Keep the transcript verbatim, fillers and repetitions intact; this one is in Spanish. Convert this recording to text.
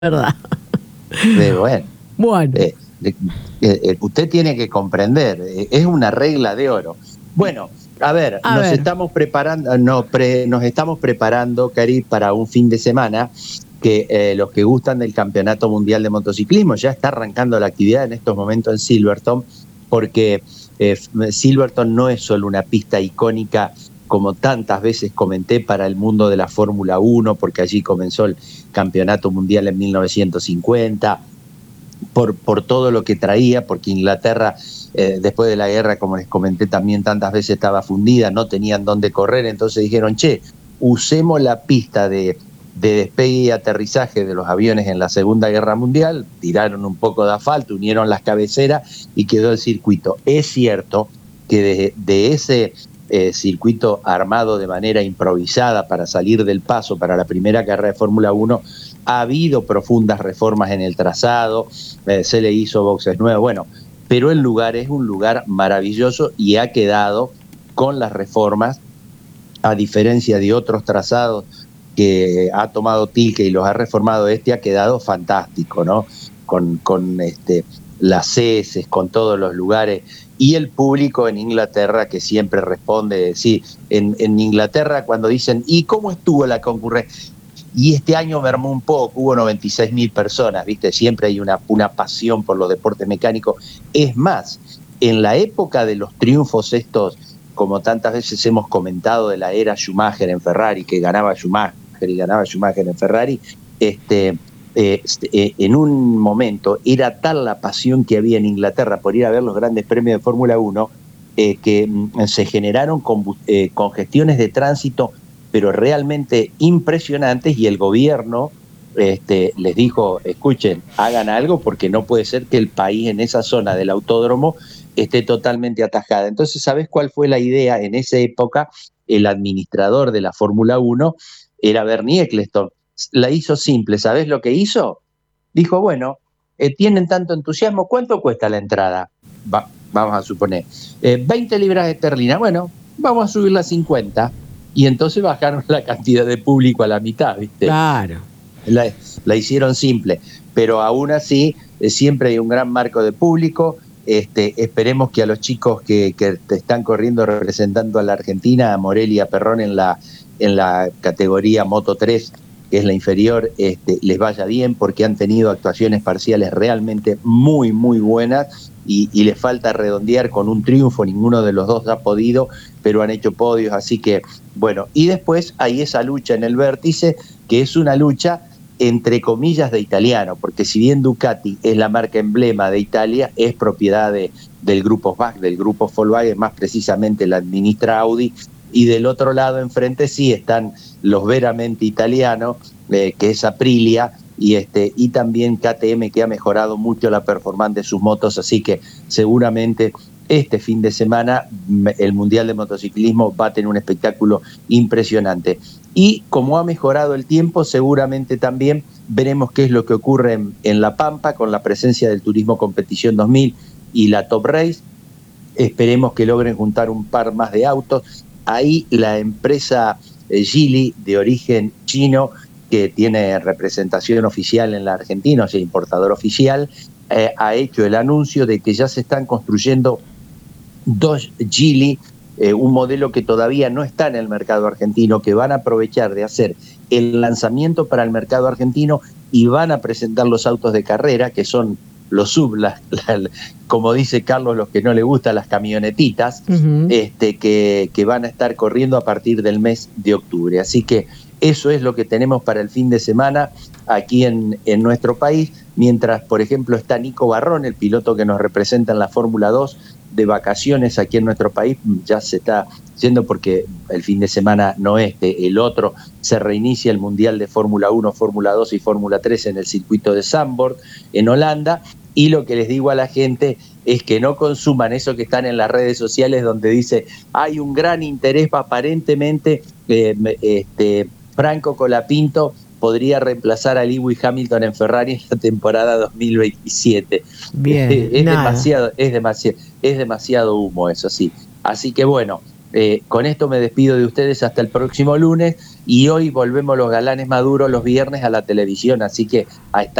verdad. Eh, bueno, Bueno. eh, eh, eh, usted tiene que comprender, eh, es una regla de oro. Bueno, a ver, A nos ver. estamos preparando, no, pre, nos estamos preparando, Cari, para un fin de semana que eh, los que gustan del Campeonato Mundial de Motociclismo, ya está arrancando la actividad en estos momentos en Silverstone, porque eh, Silverstone no es solo una pista icónica, como tantas veces comenté, para el mundo de la Fórmula uno, porque allí comenzó el Campeonato Mundial en mil novecientos cincuenta, por, por todo lo que traía, porque Inglaterra, eh, después de la guerra, como les comenté también tantas veces, estaba fundida, no tenían dónde correr, entonces dijeron, che, usemos la pista de, de despegue y aterrizaje de los aviones en la Segunda Guerra Mundial, tiraron un poco de asfalto, unieron las cabeceras y quedó el circuito. Es cierto que de, de ese eh, circuito armado de manera improvisada para salir del paso para la primera carrera de Fórmula uno, ha habido profundas reformas en el trazado, eh, se le hizo boxes nuevos, bueno, pero el lugar es un lugar maravilloso y ha quedado con las reformas, a diferencia de otros trazados que ha tomado Tilke y los ha reformado, este ha quedado fantástico, ¿no? Con, con este, las heces, con todos los lugares, y el público en Inglaterra que siempre responde, sí, en, en Inglaterra cuando dicen, ¿y cómo estuvo la concurrencia? Y este año mermó un poco, hubo noventa y seis mil personas, ¿viste? Siempre hay una, una pasión por los deportes mecánicos. Es más, en la época de los triunfos estos, como tantas veces hemos comentado, de la era Schumacher en Ferrari, que ganaba Schumacher y ganaba Schumacher en Ferrari, este, eh, eh, en un momento era tal la pasión que había en Inglaterra por ir a ver los grandes premios de Fórmula uno, eh, que mm, se generaron con, eh, congestiones de tránsito pero realmente impresionantes, y el gobierno este, les dijo, escuchen, hagan algo porque no puede ser que el país en esa zona del autódromo esté totalmente atascada. Entonces, ¿sabes cuál fue la idea? En esa época, el administrador de la Fórmula uno era Bernie Ecclestone. La hizo simple, ¿sabes lo que hizo? Dijo, bueno, eh, tienen tanto entusiasmo, ¿cuánto cuesta la entrada? Va, vamos a suponer, eh, veinte libras esterlinas, bueno, vamos a subirla a cincuenta. Y entonces bajaron la cantidad de público a la mitad, ¿viste? Claro. La, la hicieron simple, pero aún así eh, siempre hay un gran marco de público. Este, esperemos que a los chicos que, que están corriendo representando a la Argentina, a Morelli y a Perrón en la, en la categoría Moto tres, que es la inferior, este, les vaya bien, porque han tenido actuaciones parciales realmente muy, muy buenas. Y, y les falta redondear con un triunfo, ninguno de los dos ha podido, pero han hecho podios, así que bueno, y después hay esa lucha en el vértice, que es una lucha entre comillas de italiano, porque si bien Ducati es la marca emblema de Italia, es propiedad de, del grupo V A C, del grupo Volkswagen, más precisamente la administra Audi, y del otro lado enfrente sí están los veramente italianos, eh, que es Aprilia, y este y también K T M, que ha mejorado mucho la performance de sus motos, así que seguramente este fin de semana el Mundial de Motociclismo va a tener un espectáculo impresionante. Y como ha mejorado el tiempo, seguramente también veremos qué es lo que ocurre en, en La Pampa con la presencia del Turismo Competición dos mil y la Top Race. Esperemos que logren juntar un par más de autos. Ahí la empresa eh, Geely, de origen chino, que tiene representación oficial en la Argentina, o sea, importador oficial, eh, ha hecho el anuncio de que ya se están construyendo dos Geely, eh, un modelo que todavía no está en el mercado argentino, que van a aprovechar de hacer el lanzamiento para el mercado argentino y van a presentar los autos de carrera, que son los sub, las, la, como dice Carlos, los que no le gustan, las camionetitas, uh-huh. este, que, que van a estar corriendo a partir del mes de octubre. Así que eso es lo que tenemos para el fin de semana aquí en, en nuestro país, mientras, por ejemplo, está Nico Barrón, el piloto que nos representa en la Fórmula dos, de vacaciones aquí en nuestro país, ya se está yendo porque el fin de semana no este, el otro, se reinicia el Mundial de Fórmula uno, Fórmula dos y Fórmula tres en el circuito de Zandvoort, en Holanda, y lo que les digo a la gente es que no consuman eso que están en las redes sociales donde dice, hay un gran interés, aparentemente, eh, este... Franco Colapinto podría reemplazar a Lewis Hamilton en Ferrari en la temporada dos mil veintisiete. Bien, es, es nada. demasiado, es demasiado, es demasiado humo, eso sí. Así que bueno, eh, con esto me despido de ustedes hasta el próximo lunes. y hoy volvemos los galanes maduros los viernes a la televisión, así que a estar